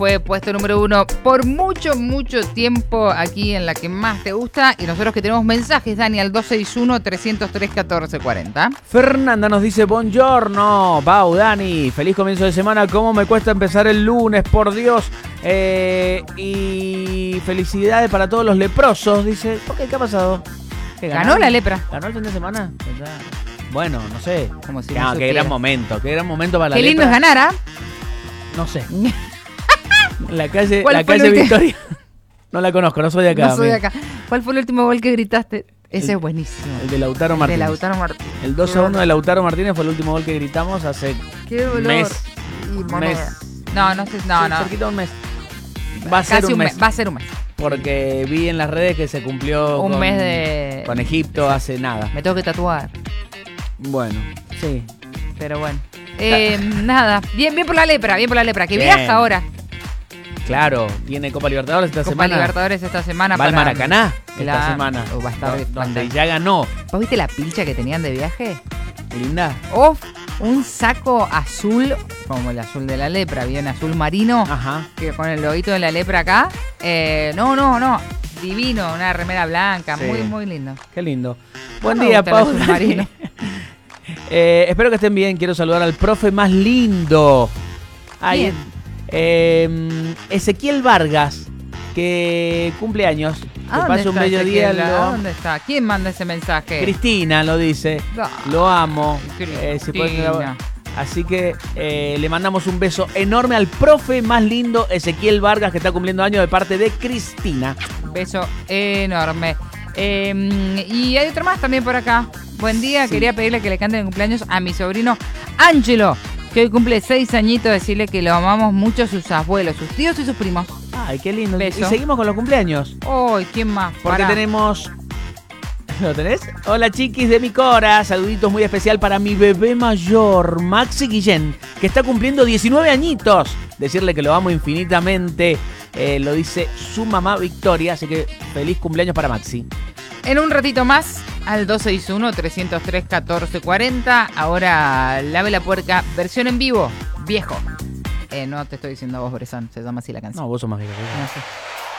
Fue puesto número 1 por mucho tiempo aquí en la que más te gusta. Y nosotros que tenemos mensajes, Dani, al 261-303-1440. Fernanda nos dice, buongiorno, Pau, Dani, feliz comienzo de semana. ¿Cómo me cuesta empezar el lunes, por Dios? Y felicidades para todos los leprosos, dice. ¿Por qué? ¿Qué ha pasado? ¿Qué, Ganó la lepra. ¿Ganó el fin de semana? Bueno, no sé. Como si Qué gran momento para la lepra. Qué lindo es ganar, ¿ah? No sé. La calle Victoria. No la conozco, no soy de acá. No soy de acá. ¿Cuál fue el último gol que gritaste? Ese es buenísimo. El de Lautaro Martínez. El 2-1 de Lautaro Martínez fue el último gol que gritamos hace mes. No sé. No. Cerquita de un mes. Va a ser un mes. Va a ser un mes. Porque vi en las redes que se cumplió un mes con Egipto hace nada. Me tengo que tatuar. Bueno, sí. Pero bueno. Nada. Bien por la lepra. Que viaja ahora. Claro, tiene Copa Libertadores esta semana. Copa Libertadores esta semana. Va al Maracaná esta semana. Va a estar donde ya ganó. ¿Vos viste la pilcha que tenían de viaje? Linda. Un saco azul, como el azul de la lepra, bien azul marino. Ajá. Que con el loguito de la lepra acá. No. Divino, una remera blanca, sí. Muy lindo. Qué lindo. Buen día, Pau. Espero que estén bien. Quiero saludar al profe más lindo. Ahí. Ezequiel Vargas, que cumple años. Que pase un bello día. ¿Dónde está? ¿Quién manda ese mensaje? Cristina lo dice. No. Lo amo. Cristina. Así que le mandamos un beso enorme al profe más lindo, Ezequiel Vargas, que está cumpliendo años de parte de Cristina. Beso enorme. Y hay otro más también por acá. Buen día, sí. Quería pedirle que le canten el cumpleaños a mi sobrino Ángelo, que hoy cumple 6 añitos, decirle que lo amamos mucho, sus abuelos, sus tíos y sus primos. Ay, qué lindo. Beso. Y seguimos con los cumpleaños. Ay, ¿quién más? Porque tenemos... ¿Lo tenés? Hola, chiquis de mi cora. Saluditos muy especial para mi bebé mayor, Maxi Guillén, que está cumpliendo 19 añitos. Decirle que lo amo infinitamente. Lo dice su mamá Victoria, así que feliz cumpleaños para Maxi. En un ratito más, al 261-303-1440. Ahora, Lave la Puerca, versión en vivo, viejo. No te estoy diciendo vos, Bresán, se llama así la canción. No, vos sos más viejo. No sé.